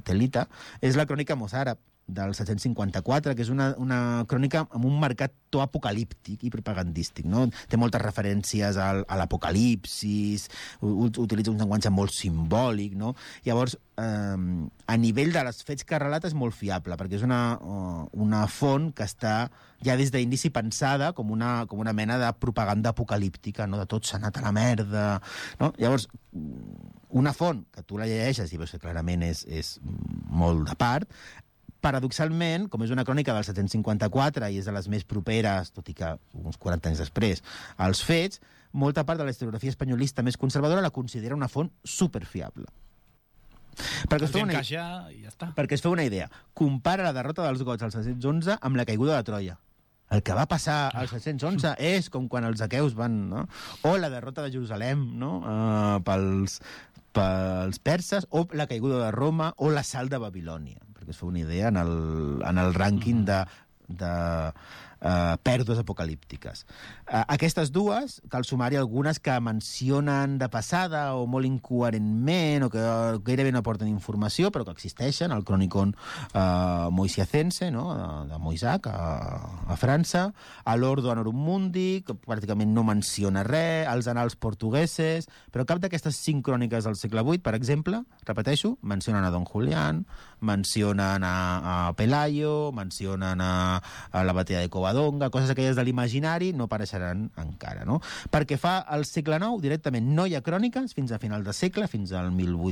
Telita, és la crònica mossàrab del 754, que és una crònica amb un marcat to apocalíptic i propagandístic, no? Té moltes referències a l'apocalipsis, utilitza un llenguatge molt simbòlic, no? Llavors, a nivell de les fets que relata és molt fiable, perquè és una font que està ja des d'inici pensada com una mena de propaganda apocalíptica, no? De tot s'ha anat a la merda, no? Llavors, una font que tu la llegeixes i veus que clarament és molt de part, paradoxalment, com és una crònica del 754 i és de les més properes, tot i que uns 40 anys després, als fets, molta part de la historiografia espanyolista més conservadora la considera una font superfiable. Perquè es fa una idea. Compara la derrota dels gots al 711 amb la caiguda de Troia. El que va passar al 711 és com quan els aqueus van... No? O la derrota de Jerusalem, no? Pels perses, o la caiguda de Roma, o l'assalt de Babilònia, perquè es fa una idea en el rànquing de pèrdues apocalíptiques. Aquestes dues, cal sumar-hi algunes que mencionen de passada o molt incoherentment o que gairebé no aporten informació, però que existeixen, el Chronicon Moisiacense, no? De Moissac, a França, a l'Ordo Anorum Mundi, que pràcticament no menciona res, els annals portugueses, però cap d'aquestes 5 cròniques del segle VIII, per exemple, repeteixo, mencionen a Don Julián, mencionen a Pelayo, mencionen a la batalla de Covadonga, coses aquelles de l'imaginari no apareixeran encara, no? Perquè fa al segle IX directament no hi ha cròniques fins a final de segle, fins al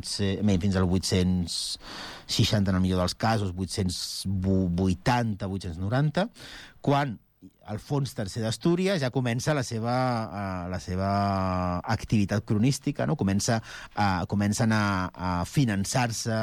860 en el millor dels casos, 880, 890, quan Alfons III d'Astúries ja comença la seva activitat cronística, no? Comencen a finançar-se,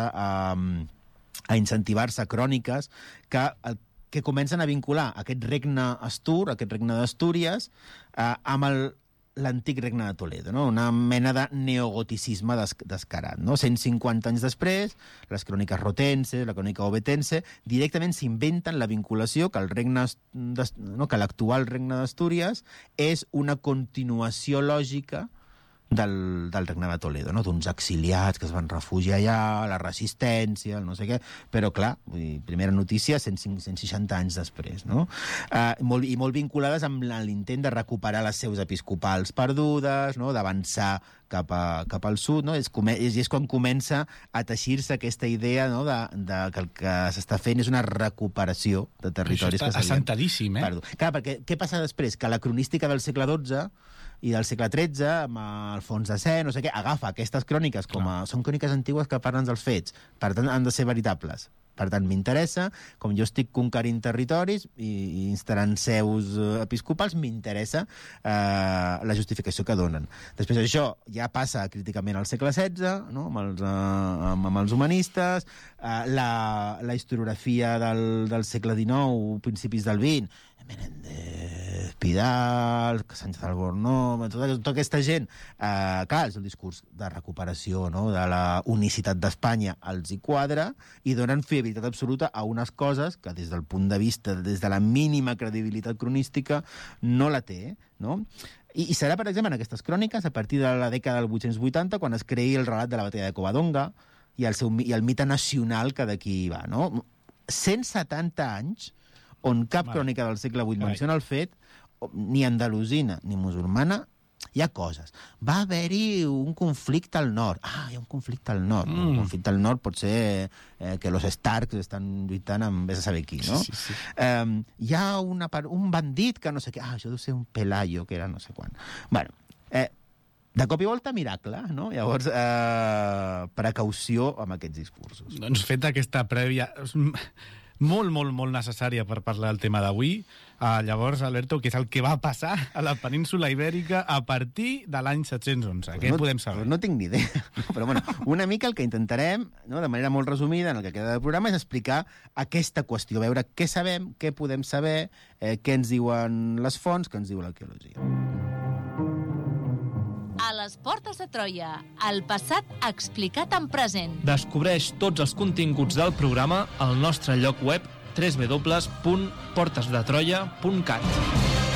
a incentivar-se cròniques que comencen a vincular aquest regne Astur, aquest regne d'Astúries, amb l'antic regne de Toledo, no? Una mena de neogoticisme descarat, no? 150 anys després, les cròniques rotenses, la crònica obetense, directament s'inventen la vinculació que que l'actual regne d'Astúries és una continuació lògica del regne de Toledo, no? D'uns exiliats que es van refugiar allà, la resistència, el no sé què, però clar, primera notícia 160 anys després, no? I molt vinculades amb l'intent de recuperar les seus episcopals perdudes, no? D'avançar cap al sud, no? És quan comença a teixir-se aquesta idea, no? de que el que s'està fent és una recuperació de territoris que s'havien... Assentadíssim, Perdó. Clar, perquè què passa després? Que la cronística del segle XII i del segle XIII, amb Alfons X, no sé què, agafa aquestes cròniques són cròniques antigues que parlen dels fets, per tant han de ser veritables. Per tant, m'interessa, com jo estic conquerint territoris i instal·lant seus episcopals, m'interessa la justificació que donen. Després això ja passa críticament al segle XVI, no? amb els humanistes, la historiografia del segle XIX, principis del XX, Menéndez, Pidal, Sánchez Albornoz, tota aquesta gent, clar, és el discurs de recuperació, no? De la unicitat d'Espanya els hi quadra i donen fiabilitat absoluta a unes coses que des del punt de vista, des de la mínima credibilitat cronística, no la té, no? I serà, per exemple, en aquestes cròniques, a partir de la dècada del 880, quan es creï el relat de la batalla de Covadonga i el mite nacional que d'aquí va, no? 170 anys on cap crònica del segle VIII menciona el fet, ni andalusina ni musulmana, hi ha coses. Va haver-hi un conflicte al nord. Hi ha un conflicte al nord. Un conflicte al nord pot ser que los Starks estan lluitant amb vés a saber qui, no? Sí. Hi ha un bandit que no sé què. Això deu ser un Pelayo, que era no sé quan. Bueno, de cop i volta, miracle, no? Llavors, precaució amb aquests discursos. Doncs feta aquesta prèvia... molt necessària per parlar del tema d'avui. Llavors, Alberto, què és el que va passar a la península Ibèrica a partir de l'any 711? Què podem saber? No tinc ni idea. Però, bueno, una mica el que intentarem, no, de manera molt resumida, en el que queda del programa, és explicar aquesta qüestió, veure què sabem, què podem saber, què ens diuen les fonts, què ens diu l'arqueologia. A les portes de Troia, el passat explicat en present. Descobreix tots els continguts del programa al nostre lloc web www.portesdetroia.cat.